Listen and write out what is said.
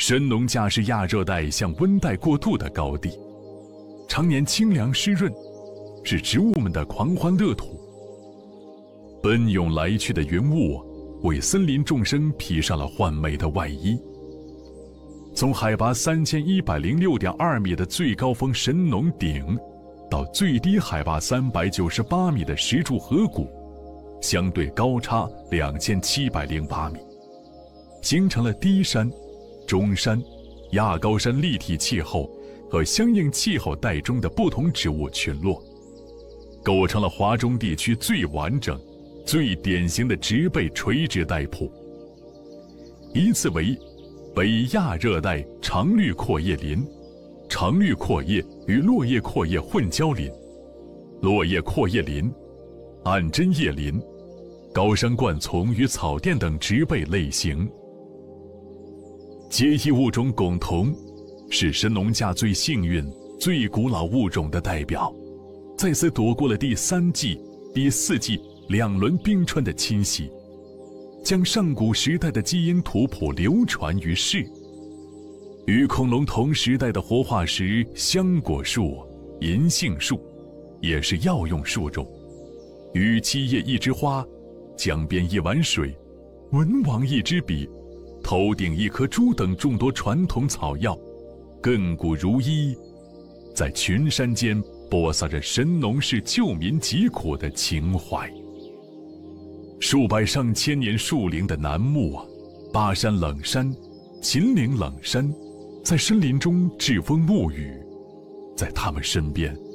神农架是亚热带向温带过渡的高地，常年清凉湿润，是植物们的狂欢乐土。奔涌来去的云雾为森林众生披上了幻美的外衣。从海拔3106.2米的最高峰神农顶，到最低海拔398米的石柱河谷，相对高差2708米，形成了低山、中山、亚高山立体气候和相应气候带中的不同植物群落，构成了华中地区最完整、最典型的植被垂直带铺，依次为北亚热带常绿阔叶林、常绿阔叶与落叶阔叶混交林、落叶阔叶林、暗针叶林、高山灌丛与草甸等植被类型。结义物种珙桐是神农架最幸运、最古老物种的代表，再次躲过了第3纪、第4纪2轮冰川的侵袭，将上古时代的基因图谱流传于世。与恐龙同时代的活化石香果树、银杏树，也是药用树种。与七叶一枝花、江边一碗水、文王一支笔、头顶一颗珠等众多传统草药，亘古如一，在群山间播撒着神农氏救民疾苦的情怀。数百上千年树龄的楠木、巴山冷杉、秦岭冷杉，在森林中栉风沐雨，在他们身边，